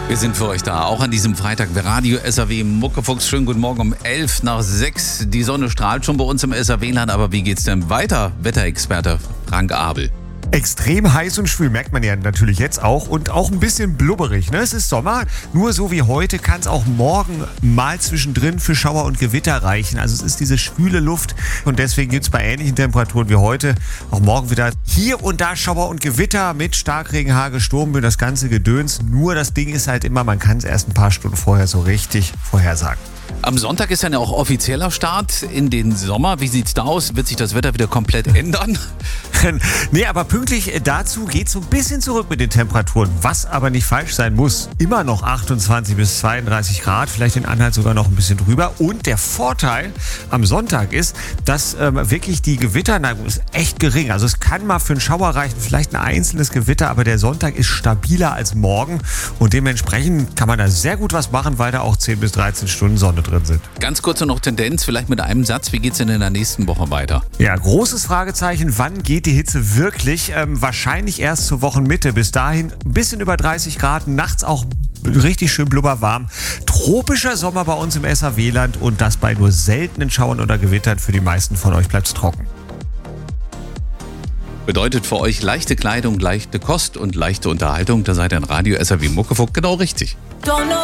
Wir sind für euch da, auch an diesem Freitag. Radio SAW Muckefuchs. Schönen guten Morgen um 5:11. Die Sonne strahlt schon bei uns im SAW-Land, aber wie geht's denn weiter? Wetterexperte Frank Abel. Extrem heiß und schwül, merkt man ja natürlich jetzt auch, und auch ein bisschen blubberig. Ne? Es ist Sommer, nur so wie heute kann es auch morgen mal zwischendrin für Schauer und Gewitter reichen. Also es ist diese schwüle Luft und deswegen gibt es bei ähnlichen Temperaturen wie heute auch morgen wieder hier und da Schauer und Gewitter mit Starkregen, Hagel, Sturmböen, das ganze Gedöns. Nur das Ding ist halt immer, man kann es erst ein paar Stunden vorher so richtig vorhersagen. Am Sonntag ist dann ja auch offizieller Start in den Sommer. Wie sieht's da aus? Wird sich das Wetter wieder komplett ändern? Nee, aber pünktlich dazu geht es so ein bisschen zurück mit den Temperaturen, was aber nicht falsch sein muss. Immer noch 28 bis 32 Grad, vielleicht in Anhalt sogar noch ein bisschen drüber. Und der Vorteil am Sonntag ist, dass wirklich die Gewitterneigung ist echt gering. Also es kann mal für einen Schauer reichen, vielleicht ein einzelnes Gewitter, aber der Sonntag ist stabiler als morgen. Und dementsprechend kann man da sehr gut was machen, weil da auch 10 bis 13 Stunden Sonne drin sind. Ganz kurz noch Tendenz, vielleicht mit einem Satz. Wie geht's denn in der nächsten Woche weiter? Ja, großes Fragezeichen. Wann geht die Hitze wirklich? Wahrscheinlich erst zur Wochenmitte. Bis dahin ein bisschen über 30 Grad, nachts auch richtig schön blubberwarm. Tropischer Sommer bei uns im SAW-Land und das bei nur seltenen Schauern oder Gewittern. Für die meisten von euch bleibt es trocken. Bedeutet für euch leichte Kleidung, leichte Kost und leichte Unterhaltung. Da seid ihr in Radio SAW Muckefuck genau richtig.